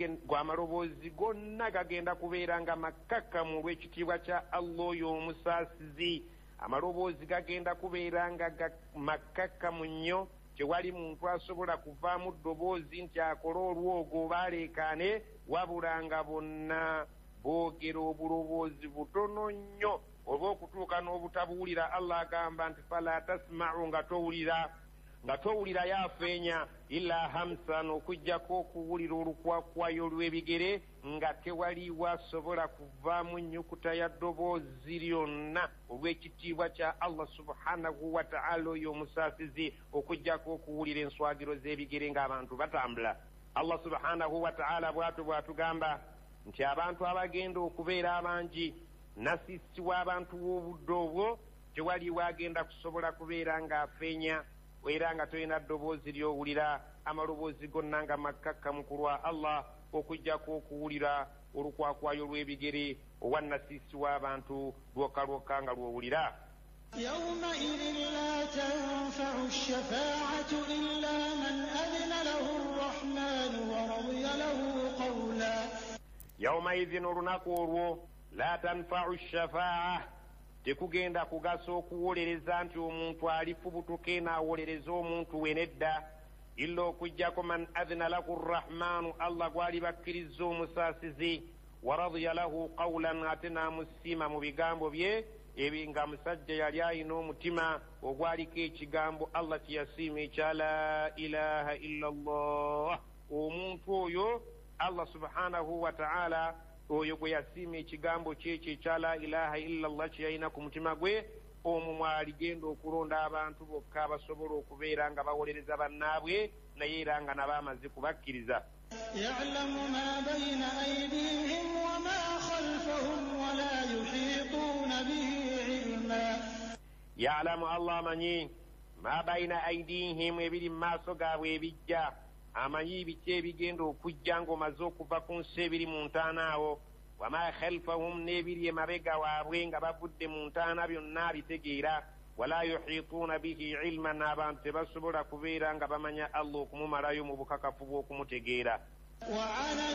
amaloboozi gonna gagenda kubeera nga makkakkamu olw'ekitiibwa kya Allah oyo omusaasizi. Amaloboozi gagenda kubeera nga makkakkamu nnyo, tewali muntu asobola kuvaamu ddoboozi nti akole olwogo oba aleekaane, wabula nga bonna boogera obuloboozi butono nnyo oba okutuuka n'obutabuwulira. Allah agamba nti fala tasma'u, nga towulira yafeenya illa hamsan, okujjako okuwulira olukwakwayo olw'ebigere, nga tewaliwo asobola kuvaamu nnyukuta ya ddoboozi lyonna olw'ekitiibwa kya Allah subhanahu wa ta'ala oyo omusaasizi, okujjako okuwulira enswagiro z'ebigere ng'abantu batambula. Allah subhanahu wa ta'ala bw'atugamba nti abantu abagenda okubeera abangi, nasisi w'abantu w'obudde obwo, tewaliwo agenda kusobola kubeera ng'afeenya era nga tolina ddoboozi ly'owulira. Amaloboozi gonna nga makkakkamu ku lwa Allah, okujjako okuwulira olukwakwayo olw'ebigere owa nasisi w'abantu lwokka nga lw'owulira. يومئذ لا تنفع الشفاعة إلا من أذن له الرحمن ورضي له قولا. يومئذ olunaku olwo la tanfa'u shafaa'a, tekugenda kugasa okuwolereza nti omuntu alifubutuke n'awolereza omuntu we nedda, illa okujjako man adhina lahu rrahmanu, Allah gwali bakkiriza omusaasizi, wa radiya lahu qawlan, ate n'amusiima mu bigambo bye, nga musajja yali alina omutima ogwaliko ekigambo Allah kiyasiima ekya la ilaha illa Allah. Omuntu oyo Allah subhanahu wa ta'ala oyo gwe yasiima ekigambo kyekyo ekya la ilaha illa Allah kye yalina ku mutima gwe, omwo mwaligenda okulonda abantu bokka abasobola okubeera nga bawolereza bannaabwe, naye era nga nabo amaze kubakkiriza. يعلم ما بين أيديهم وما خلفهم ولا يحيطون به علما. يعلم الله manyi ma bayina aidihim, ebiri mu maaso gaabwe ebijja, amanyi biki ebigenda okujja ng'omaze okuva ku nsi ebiri mu ntaana awo. Wama khalfahum, n'ebiri emabega waabwe nga bavudde mu ntaana byonna abitegeera. Wala yuhituuna bihi ilman, abantu tebasobola kubeera nga bamanya Allah okumumalayo mu bukakafu bw'okumutegeera.